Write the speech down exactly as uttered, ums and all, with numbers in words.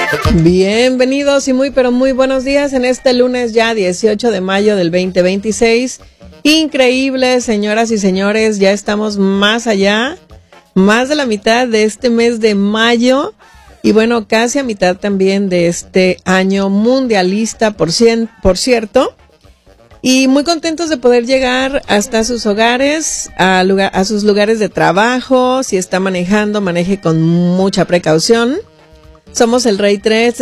Bienvenidos y muy pero muy buenos días en este lunes ya dieciocho de mayo del veinte veintiséis. Increíble, señoras y señores, ya estamos más allá, más de la mitad de este mes de mayo y bueno, casi a mitad también de este año mundialista, por, cien, por cierto. Y muy contentos de poder llegar hasta sus hogares, a, lugar, a sus lugares de trabajo. Si está manejando, maneje con mucha precaución. Somos el Rey tres.